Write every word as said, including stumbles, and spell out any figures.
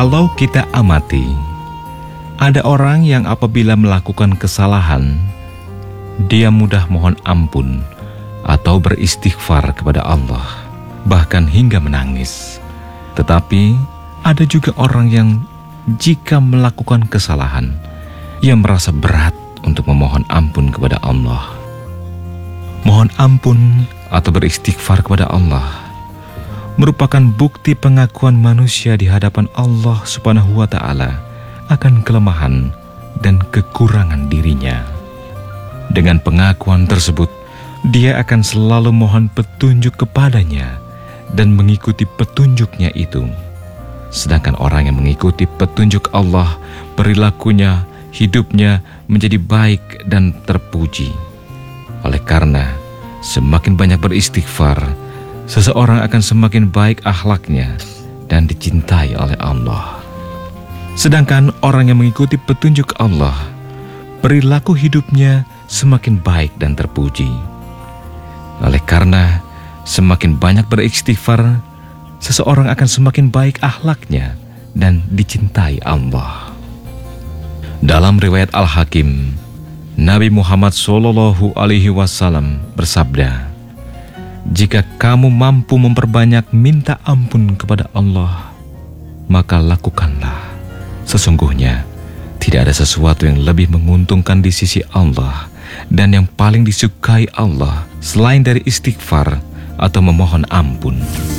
Kalau kita amati, ada orang yang apabila melakukan kesalahan, dia mudah mohon ampun atau beristighfar kepada Allah, bahkan hingga menangis. Tetapi ada juga orang yang jika melakukan kesalahan, ia merasa berat untuk memohon ampun kepada Allah. Mohon ampun atau beristighfar kepada Allah merupakan bukti pengakuan manusia di hadapan Allah Subhanahu wa Ta'ala akan kelemahan dan kekurangan dirinya. Dengan pengakuan tersebut, dia akan selalu mohon petunjuk kepadanya dan mengikuti petunjuknya itu. Sedangkan orang yang mengikuti petunjuk Allah, perilakunya, hidupnya menjadi baik dan terpuji. Oleh karena semakin banyak beristighfar, seseorang akan semakin baik akhlaknya dan dicintai oleh Allah. Sedangkan orang yang mengikuti petunjuk Allah, perilaku hidupnya semakin baik dan terpuji. Oleh karena semakin banyak beristighfar, seseorang akan semakin baik akhlaknya dan dicintai Allah. Dalam riwayat Al-Hakim, Nabi Muhammad Shallallahu Alaihi Wasallam bersabda, "Jika kamu mampu memperbanyak minta ampun kepada Allah, maka lakukanlah. Sesungguhnya tidak ada sesuatu yang lebih menguntungkan di sisi Allah dan yang paling disukai Allah selain dari istighfar atau memohon ampun."